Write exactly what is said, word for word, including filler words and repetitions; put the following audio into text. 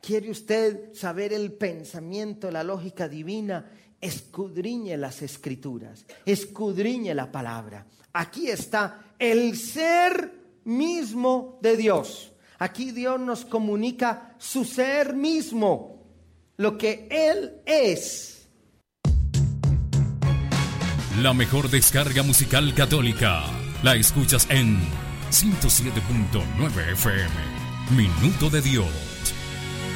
¿Quiere usted saber el pensamiento, la lógica divina? Escudriñe las Escrituras, escudriñe la palabra. Aquí está el ser mismo de Dios. Aquí Dios nos comunica su ser mismo, lo que Él es. La mejor descarga musical católica la escuchas en ciento siete punto nueve F M. Minuto de Dios.